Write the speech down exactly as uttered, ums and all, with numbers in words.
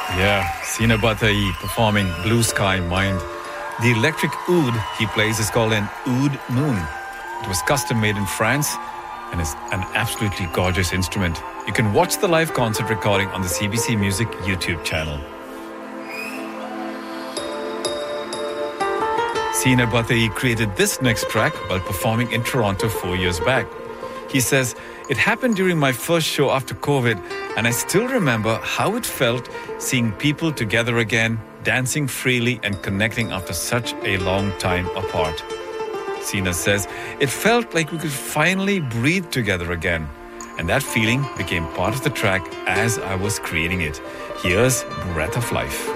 Yeah, Sina Batai performing Blue Sky Mind. The electric oud he plays is called an oud moon. It was custom made in France and is an absolutely gorgeous instrument. You can watch the live concert recording on the C B C Music YouTube channel. Sina Batai created this next track while performing in Toronto four years back. He says, "It happened during my first show after COVID, and I still remember how it felt seeing people together again, dancing freely and connecting after such a long time apart." Sina says, "It felt like we could finally breathe together again. And that feeling became part of the track as I was creating it. Here's Breath of Life."